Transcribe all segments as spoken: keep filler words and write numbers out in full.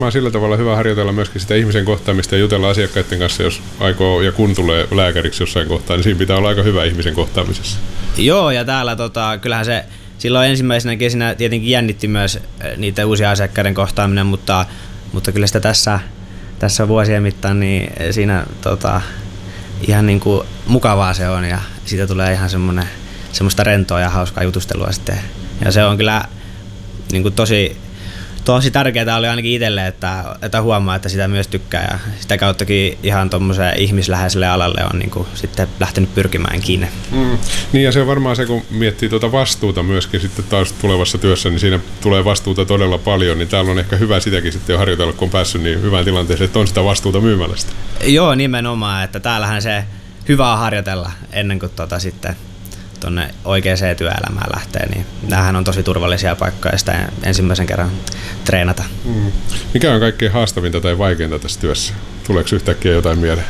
On sillä tavalla hyvä harjoitella myöskin sitä ihmisen kohtaamista ja jutella asiakkaiden kanssa, jos aikoo ja kun tulee lääkäriksi jossain kohtaa, niin siinä pitää olla aika hyvä ihmisen kohtaamisessa. Joo, ja täällä tota, kyllähän se silloin ensimmäisenä kesinä tietenkin jännitti myös niitä uusia asiakkaiden kohtaaminen, mutta, mutta kyllä sitä tässä, tässä vuosien mittaan, niin siinä tota, ihan niin kuin mukavaa se on ja siitä tulee ihan semmoinen, semmoista rentoa ja hauskaa jutustelua sitten. Ja se on kyllä niin kuin tosi, tosi tärkeää oli ainakin itselle, että, että huomaa, että sitä myös tykkää ja sitä kauttakin ihan tommoseen ihmisläheiselle alalle on niin kuin sitten lähtenyt pyrkimäänkin. Mm. Niin ja se on varmaan se, kun miettii tuota vastuuta myöskin sitten taas tulevassa työssä, niin siinä tulee vastuuta todella paljon, niin täällä on ehkä hyvä sitäkin sitten jo harjoitella, kun on päässyt niin hyvään tilanteeseen, että on sitä vastuuta myymälästä. Joo, nimenomaan, että täällähän se hyvä on harjoitella ennen kuin tota sitten tuonne oikeaan työelämään lähtee, niin näähän on tosi turvallisia paikkoja sitä ensimmäisen kerran treenata. Mm. Mikä on kaikkein haastavinta tai vaikeinta tässä työssä? Tuleeko yhtäkkiä jotain mieleen?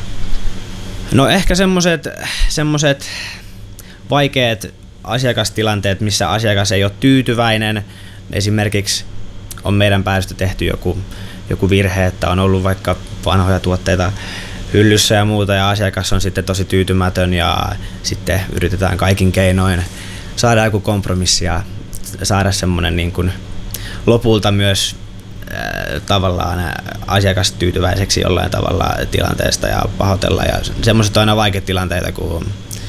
No ehkä semmoiset semmoiset vaikeat asiakastilanteet, missä asiakas ei ole tyytyväinen. Esimerkiksi on meidän päästä tehty joku, joku virhe, että on ollut vaikka vanhoja tuotteita hyllyssä ja muuta ja asiakas on sitten tosi tyytymätön ja sitten yritetään kaikin keinoin saada joku kompromissi ja saada semmoinen niin kuin lopulta myös äh, tavallaan asiakas tyytyväiseksi jollain tavalla tilanteesta ja pahoitella ja semmoiset on aina vaikeita tilanteita, kun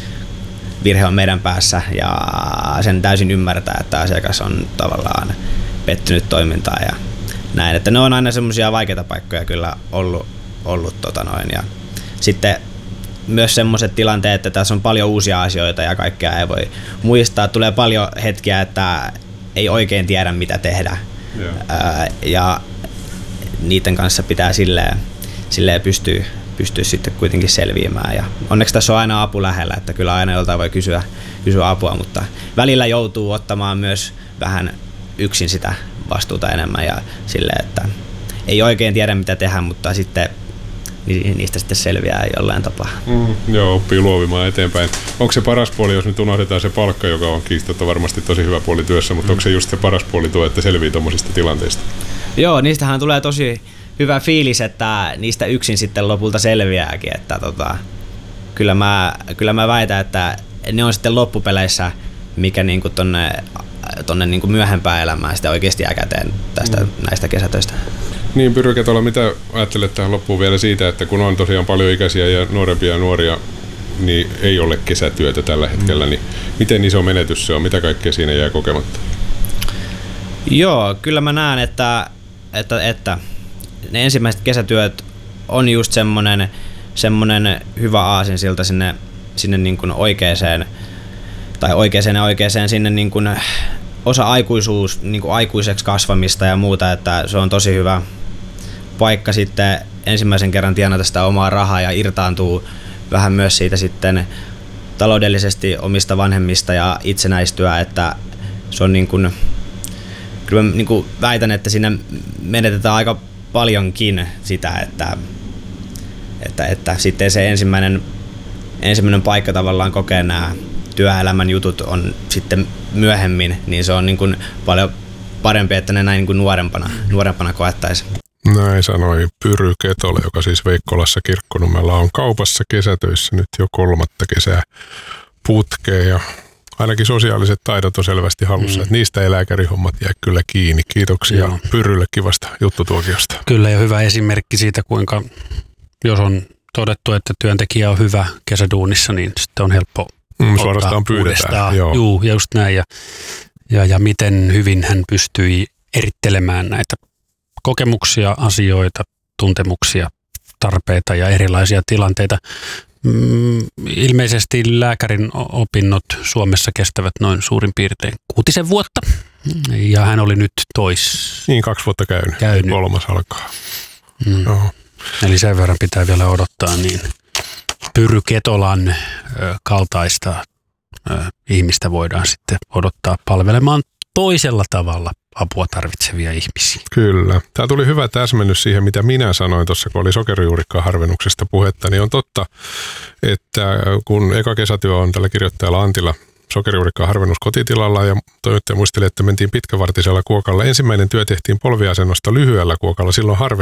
virhe on meidän päässä ja sen täysin ymmärtää, että asiakas on tavallaan pettynyt toimintaan ja näin, että ne on aina semmoisia vaikeita paikkoja kyllä ollut ollut tota noin. Ja sitten myös semmoiset tilanteet, että tässä on paljon uusia asioita ja kaikkea ei voi muistaa. Tulee paljon hetkiä, että ei oikein tiedä mitä tehdä. Yeah. Ää, ja niiden kanssa pitää silleen, silleen pystyä, pystyä sitten kuitenkin selviämään. Ja onneksi tässä on aina apu lähellä, että kyllä aina joltain voi kysyä, kysyä apua, mutta välillä joutuu ottamaan myös vähän yksin sitä vastuuta enemmän ja silleen, että ei oikein tiedä mitä tehdä, mutta sitten niistä sitten selviää jollain tapaa. Mm, joo, oppii luovimaan eteenpäin. Onko se paras puoli, jos nyt unohdetaan se palkka, joka on kiistatta varmasti tosi hyvä puoli työssä, mutta mm. onko se just se paras puoli tuo, että selvii tuommoisista tilanteista? Joo, niistähän tulee tosi hyvä fiilis, että niistä yksin sitten lopulta selviääkin. Että tota, kyllä, mä, kyllä mä väitän, että ne on sitten loppupeleissä, mikä niinku tonne, tonne niinku myöhempään elämään sitä oikeasti jää käteen tästä, mm. näistä kesätöistä. Niin, Pyry Ketola, mitä ajattelet tähän loppuun vielä siitä, että kun on tosiaan paljon ikäisiä ja nuorempia nuoria, niin ei ole kesätyötä tällä hetkellä, mm. niin miten iso menetys se on? Mitä kaikkea siinä jää kokematta? Joo, kyllä mä näen, että, että, että ne ensimmäiset kesätyöt on just semmoinen, semmoinen hyvä aasinsilta sinne, sinne niin kuin oikeeseen, tai oikeeseen ja oikeeseen sinne niin kuin osa aikuisuus, niin kuin aikuiseksi kasvamista ja muuta, että se on tosi hyvä paikka sitten ensimmäisen kerran tienata sitä omaa rahaa ja irtaantuu vähän myös siitä sitten taloudellisesti omista vanhemmista ja itsenäistyä, että se on niin kuin, kyllä mä niin kuin väitän, että siinä menetetään aika paljonkin sitä, että, että, että sitten se ensimmäinen, ensimmäinen paikka tavallaan kokee nämä työelämän jutut on sitten myöhemmin, niin se on niin kuin paljon parempi, että ne näin niin kuin nuorempana, nuorempana koettaisi. Näin sanoi Pyry Ketola, joka siis Veikkolassa Kirkkonummella on kaupassa kesätöissä nyt jo kolmatta kesää putkeen ja ainakin sosiaaliset taidot on selvästi hallussa, mm. että niistä ei lääkärihommat jää kyllä kiinni. Kiitoksia Joo. Pyrylle kivasta juttutuokiosta. Kyllä ja hyvä esimerkki siitä, kuinka jos on todettu, että työntekijä on hyvä kesäduunissa, niin sitten on helppo mm, suorastaan pyydetään. Joo. Juu, ja just näin. Ja, ja, ja miten hyvin hän pystyi erittelemään näitä kokemuksia, asioita, tuntemuksia, tarpeita ja erilaisia tilanteita. Ilmeisesti lääkärin opinnot Suomessa kestävät noin suurin piirtein kuutisen vuotta. Ja hän oli nyt tois. Niin, kaksi vuotta käynyt. käynyt. Kolmas alkaa. Mm. No. Eli sen verran pitää vielä odottaa, niin Pyry Ketolan ö, kaltaista ö, ihmistä voidaan sitten odottaa palvelemaan toisella tavalla apua tarvitsevia ihmisiä. Kyllä. Tämä tuli hyvä täsmennys siihen, mitä minä sanoin tuossa, kun oli sokerijuurikkaan harvennuksesta puhetta, niin on totta, että kun eka kesätyö on tällä kirjoittajalla Antilla sokerijuurikkaan harvennus kotitilalla ja toimittaja muisteli, että mentiin pitkävartisella kuokalla. Ensimmäinen työ tehtiin polviasennosta lyhyellä kuokalla, silloin harvennus